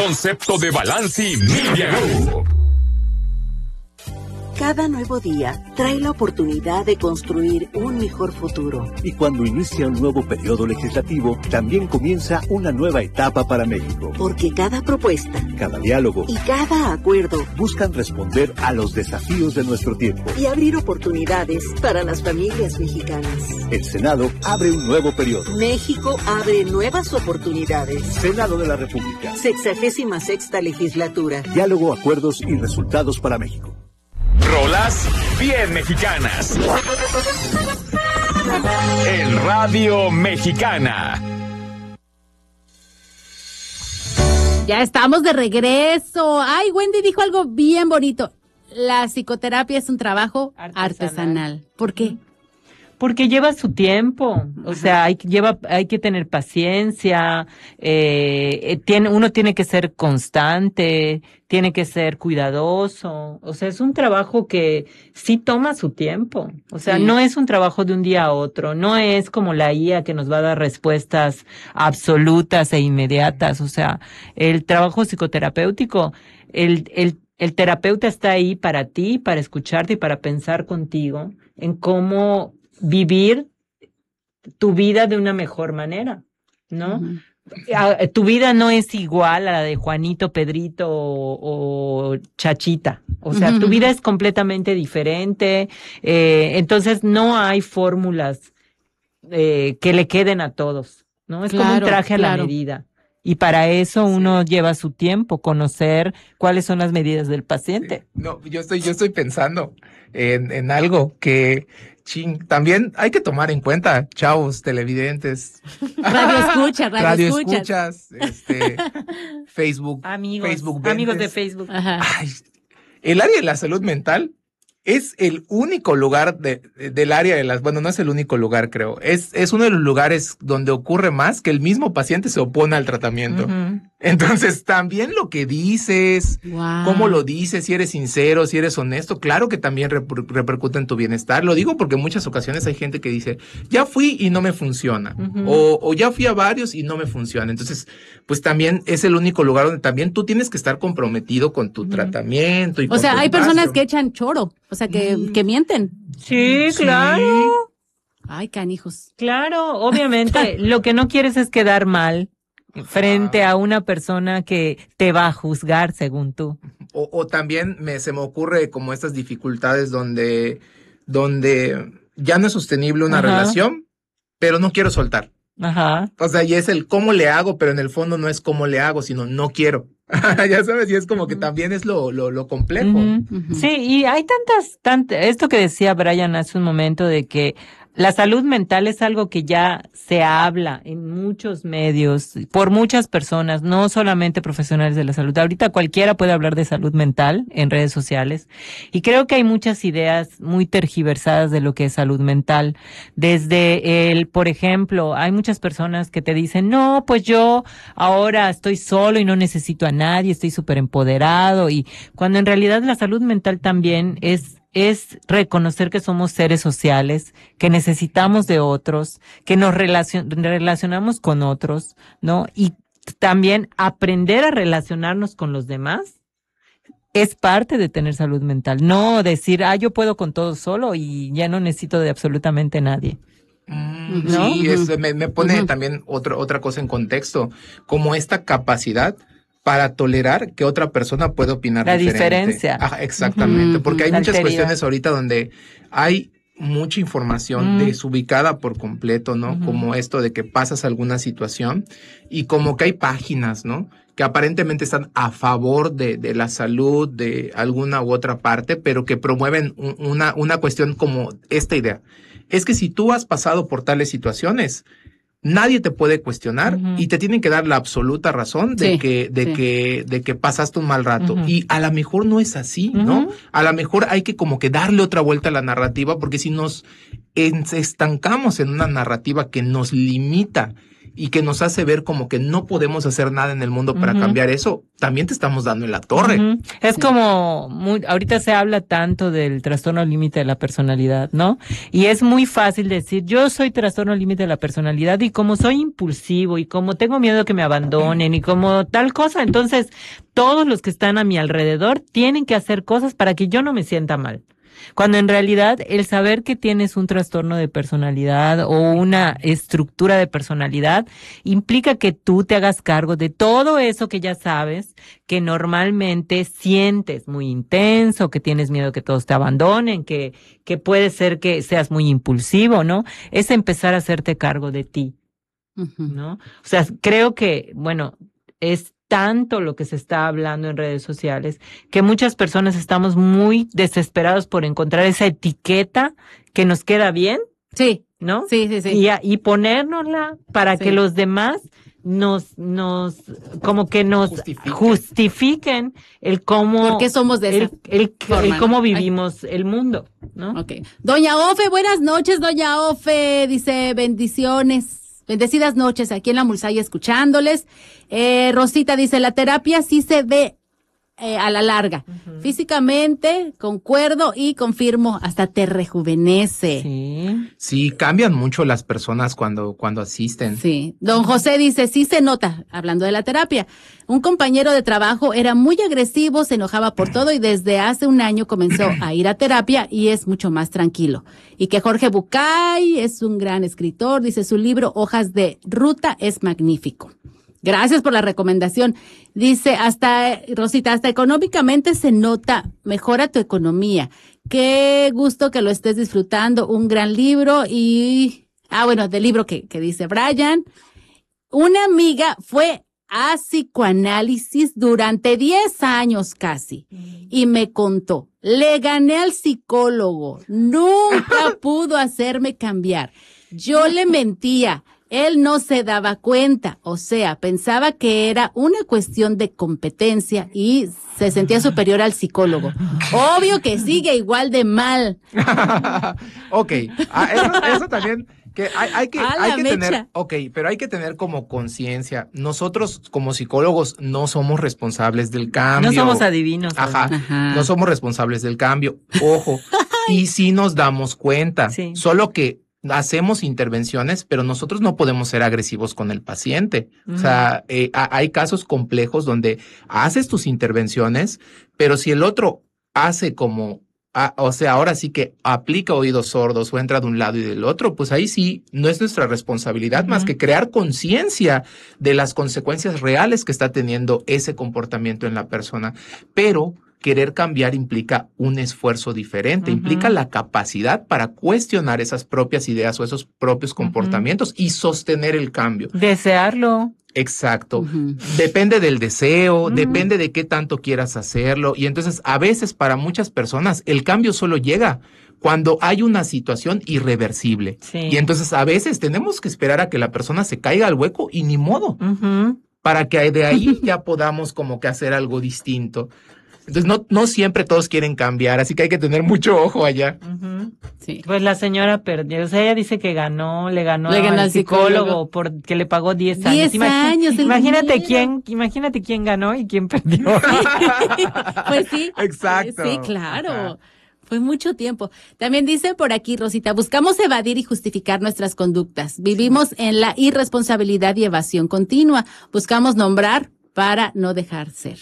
concepto de Balanci Media Group. Cada nuevo día trae la oportunidad de construir un mejor futuro. Y cuando inicia un nuevo periodo legislativo, también comienza una nueva etapa para México. Porque cada propuesta, cada diálogo y cada acuerdo buscan responder a los desafíos de nuestro tiempo y abrir oportunidades para las familias mexicanas. El Senado abre un nuevo periodo. México abre nuevas oportunidades. Senado de la República. 66ª legislatura. Diálogo, acuerdos y resultados para México. Rolas bien mexicanas. En Radio Mexicana. Ya estamos de regreso. Ay, Wendy dijo algo bien bonito. La psicoterapia es un trabajo artesanal. ¿Por qué? Porque lleva su tiempo, o sea, hay que tener paciencia, uno tiene que ser constante, tiene que ser cuidadoso, o sea, es un trabajo que sí toma su tiempo, o sea, no es un trabajo de un día a otro, no es como la IA que nos va a dar respuestas absolutas e inmediatas, o sea, el trabajo psicoterapéutico, el terapeuta está ahí para ti, para escucharte y para pensar contigo en cómo vivir tu vida de una mejor manera, ¿no? Uh-huh. Tu vida no es igual a la de Juanito, Pedrito o Chachita. O sea, tu vida es completamente diferente. Entonces no hay fórmulas que le queden a todos, ¿no? Es como un traje a la medida. Y para eso uno lleva su tiempo, conocer cuáles son las medidas del paciente. Sí. No, yo estoy pensando en algo que también hay que tomar en cuenta, chavos, televidentes. Radio escuchas, Facebook. Amigos de Facebook. Ay, el área de la salud mental es el único lugar del área de bueno, no es el único lugar, creo. Es uno de los lugares donde ocurre más que el mismo paciente se opone al tratamiento. Uh-huh. Entonces, también lo que dices, cómo lo dices, si eres sincero, si eres honesto, claro que también repercute en tu bienestar. Lo digo porque en muchas ocasiones hay gente que dice, ya fui y no me funciona. Uh-huh. O ya fui a varios y no me funciona. Entonces, pues también es el único lugar donde también tú tienes que estar comprometido con tu tratamiento. Y o sea, hay personas que echan choro. O sea, que mienten. Sí, claro. Ay, canijos. Claro, obviamente. Lo que no quieres es quedar mal frente a una persona que te va a juzgar según tú. O también se me ocurre como estas dificultades donde ya no es sostenible una relación, pero no quiero soltar. Ajá. O sea, y es el cómo le hago, pero en el fondo no es cómo le hago, sino no quiero. Ya sabes, y es como que también es lo complejo. Sí, y hay esto que decía Brian hace un momento de que la salud mental es algo que ya se habla en muchos medios, por muchas personas, no solamente profesionales de la salud. Ahorita cualquiera puede hablar de salud mental en redes sociales. Y creo que hay muchas ideas muy tergiversadas de lo que es salud mental. Desde por ejemplo, hay muchas personas que te dicen, no, pues yo ahora estoy solo y no necesito a nadie, estoy súper empoderado. Y cuando en realidad la salud mental también es reconocer que somos seres sociales, que necesitamos de otros, que nos relacionamos con otros, ¿no? Y también aprender a relacionarnos con los demás es parte de tener salud mental. No decir, yo puedo con todo solo y ya no necesito de absolutamente nadie. ¿No? Sí, me pone también otra cosa en contexto, como esta capacidad para tolerar que otra persona puede opinar diferente. La diferencia. Exactamente, porque hay muchas cuestiones ahorita donde hay mucha información desubicada por completo, ¿no? Como esto de que pasas alguna situación y como que hay páginas, ¿no? Que aparentemente están a favor de la salud de alguna u otra parte, pero que promueven una cuestión como esta idea. Es que si tú has pasado por tales situaciones, nadie te puede cuestionar y te tienen que dar la absoluta razón de que pasaste un mal rato. Y a lo mejor no es así, ¿no? A lo mejor hay que como que darle otra vuelta a la narrativa, porque si nos estancamos en una narrativa que nos limita y que nos hace ver como que no podemos hacer nada en el mundo para cambiar eso, también te estamos dando en la torre. Es como, ahorita se habla tanto del trastorno límite de la personalidad, ¿no? Y es muy fácil decir, yo soy trastorno límite de la personalidad y como soy impulsivo y como tengo miedo que me abandonen y como tal cosa, entonces todos los que están a mi alrededor tienen que hacer cosas para que yo no me sienta mal. Cuando en realidad el saber que tienes un trastorno de personalidad o una estructura de personalidad implica que tú te hagas cargo de todo eso que ya sabes, que normalmente sientes muy intenso, que tienes miedo que todos te abandonen, que puede ser que seas muy impulsivo, ¿no? Es empezar a hacerte cargo de ti, ¿no? O sea, creo que, bueno, es tanto lo que se está hablando en redes sociales que muchas personas estamos muy desesperados por encontrar esa etiqueta que nos queda bien. Sí. ¿No? Sí. Y ponérnosla para que los demás nos como que nos justifiquen el cómo. ¿Por qué somos de esa el cómo vivimos el mundo, ¿no? Okay. Doña Ofe, buenas noches, doña Ofe, dice bendiciones. Bendecidas noches aquí en la Mulsaya escuchándoles. Rosita dice, la terapia sí se ve a la larga. Físicamente, concuerdo y confirmo, hasta te rejuvenece. Sí, cambian mucho las personas cuando asisten. Sí. Don José dice, sí se nota, hablando de la terapia. Un compañero de trabajo era muy agresivo, se enojaba por todo y desde hace un año comenzó a ir a terapia y es mucho más tranquilo. Y que Jorge Bucay es un gran escritor, dice su libro Hojas de Ruta es magnífico. Gracias por la recomendación. Dice, Rosita, hasta económicamente se nota, mejora tu economía. Qué gusto que lo estés disfrutando. Un gran libro y, del libro que dice Brian. Una amiga fue a psicoanálisis durante 10 años casi y me contó, le gané al psicólogo, nunca pudo hacerme cambiar. Yo le mentía. Él no se daba cuenta, o sea, pensaba que era una cuestión de competencia y se sentía superior al psicólogo. Obvio que sigue igual de mal. Ok, eso también, que hay que tener, pero hay que tener como conciencia. Nosotros como psicólogos no somos responsables del cambio. No somos adivinos. No somos responsables del cambio. Ojo, y sí nos damos cuenta, solo que hacemos intervenciones, pero nosotros no podemos ser agresivos con el paciente. O sea, hay casos complejos donde haces tus intervenciones, pero si el otro hace como, ahora sí que aplica oídos sordos o entra de un lado y del otro, pues ahí sí no es nuestra responsabilidad más que crear conciencia de las consecuencias reales que está teniendo ese comportamiento en la persona. Pero querer cambiar implica un esfuerzo diferente, implica la capacidad para cuestionar esas propias ideas o esos propios comportamientos y sostener el cambio. Desearlo. Exacto. Depende del deseo, depende de qué tanto quieras hacerlo. Y entonces, a veces, para muchas personas, el cambio solo llega cuando hay una situación irreversible. Y entonces, a veces, tenemos que esperar a que la persona se caiga al hueco y ni modo, para que de ahí ya podamos como que hacer algo distinto. Entonces, no siempre todos quieren cambiar, así que hay que tener mucho ojo allá. Sí. Pues la señora perdió, o sea, ella dice que le ganó al psicólogo porque le pagó 10 años. 10 años. Imagínate quién ganó y quién perdió. Pues sí. Exacto. Sí, claro. Fue mucho tiempo. También dice por aquí, Rosita, buscamos evadir y justificar nuestras conductas. Vivimos en la irresponsabilidad y evasión continua. Buscamos nombrar para no dejar ser.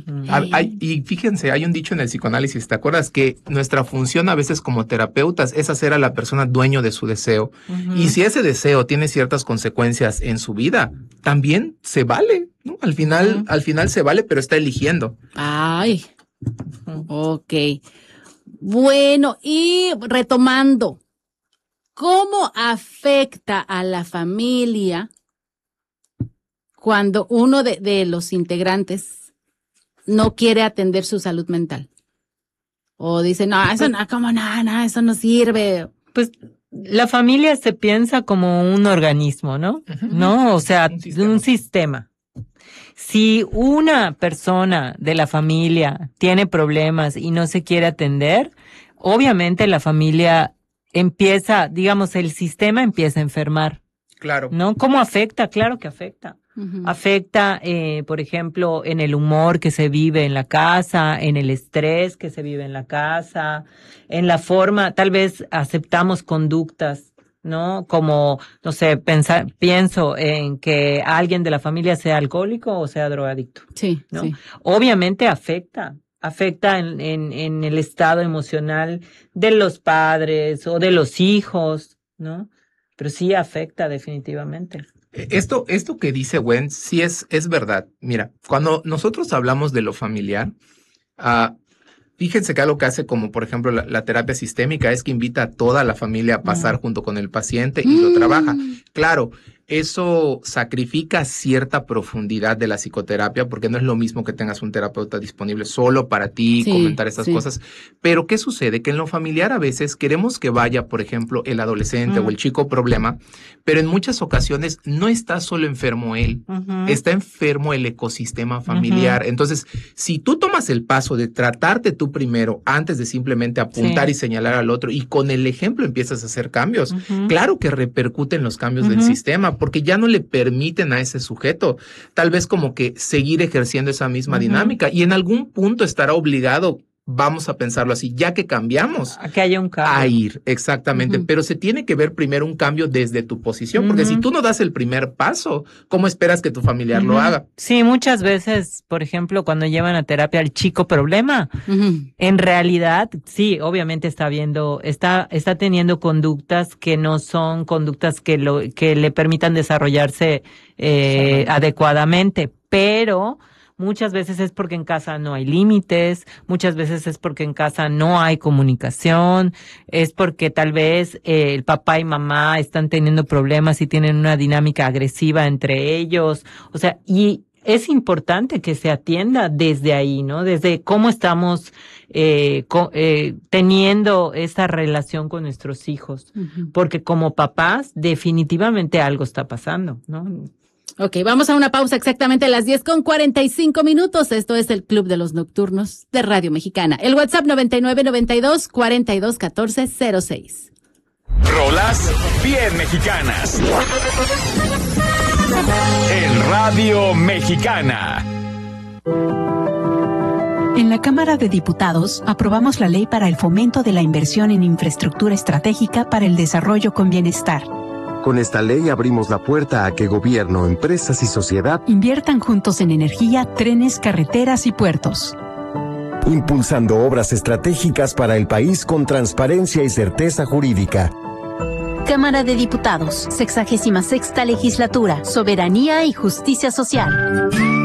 Y fíjense, hay un dicho en el psicoanálisis, ¿te acuerdas? Que nuestra función a veces como terapeutas es hacer a la persona dueño de su deseo. Y si ese deseo tiene ciertas consecuencias en su vida, también se vale, ¿no? Al final se vale, pero está eligiendo. Ay, ok. Bueno, y retomando, ¿cómo afecta a la familia cuando uno de los integrantes no quiere atender su salud mental? O dice, no, eso no, como nada, eso no sirve. Pues la familia se piensa como un organismo, ¿no? ¿No? O sea, un sistema. Si una persona de la familia tiene problemas y no se quiere atender, obviamente la familia empieza, digamos, el sistema empieza a enfermar. Claro. ¿No? ¿Cómo afecta? Claro que afecta. Afecta, por ejemplo, en el humor que se vive en la casa, en el estrés que se vive en la casa, en la forma, tal vez aceptamos conductas, ¿no? Como, no sé, pienso en que alguien de la familia sea alcohólico o sea drogadicto. Sí, ¿no? sí. Obviamente afecta en el estado emocional de los padres o de los hijos, ¿no? Pero sí afecta definitivamente. Esto que dice Gwen sí es verdad. Mira, cuando nosotros hablamos de lo familiar, fíjense que algo que hace como por ejemplo la terapia sistémica es que invita a toda la familia a pasar junto con el paciente y lo trabaja. Claro, eso sacrifica cierta profundidad de la psicoterapia porque no es lo mismo que tengas un terapeuta disponible solo para ti, comentar esas cosas. Pero ¿qué sucede? Que en lo familiar a veces queremos que vaya, por ejemplo, el adolescente o el chico problema, pero en muchas ocasiones no está solo enfermo él, está enfermo el ecosistema familiar. Entonces, si tú tomas el paso de tratarte tú primero antes de simplemente apuntar y señalar al otro y con el ejemplo empiezas a hacer cambios, claro que repercuten los cambios del sistema porque ya no le permiten a ese sujeto tal vez como que seguir ejerciendo esa misma dinámica y en algún punto estará obligado, vamos a pensarlo así, ya que cambiamos. A que haya un cambio. A ir, exactamente. Pero se tiene que ver primero un cambio desde tu posición, porque si tú no das el primer paso, ¿cómo esperas que tu familiar lo haga? Sí, muchas veces, por ejemplo, cuando llevan a terapia al chico problema, en realidad, sí, obviamente está teniendo conductas que no son conductas que le permitan desarrollarse adecuadamente, pero muchas veces es porque en casa no hay límites, muchas veces es porque en casa no hay comunicación, es porque tal vez el papá y mamá están teniendo problemas y tienen una dinámica agresiva entre ellos, o sea, y es importante que se atienda desde ahí, ¿no? Desde cómo estamos teniendo esa relación con nuestros hijos, porque como papás definitivamente algo está pasando, ¿no? Ok, vamos a una pausa exactamente a las 10:45. Esto es el Club de los Nocturnos de Radio Mexicana. El WhatsApp 9992-421406. Rolas bien mexicanas. En Radio Mexicana. En la Cámara de Diputados aprobamos la ley para el fomento de la inversión en infraestructura estratégica para el desarrollo con bienestar. Con esta ley abrimos la puerta a que gobierno, empresas y sociedad inviertan juntos en energía, trenes, carreteras y puertos. Impulsando obras estratégicas para el país con transparencia y certeza jurídica. Cámara de Diputados, 66ª Legislatura, Soberanía y Justicia Social.